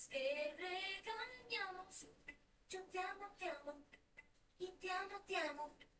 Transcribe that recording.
veces que regañamos. Yo te amo y te amo.